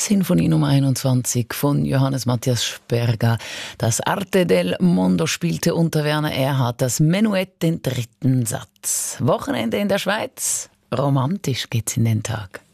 Sinfonie Nummer 21 von Johannes Matthias Sperger. Das Arte del Mondo spielte unter Werner Erhard das Menuett, den dritten Satz. Wochenende in der Schweiz. Romantisch geht's in den Tag.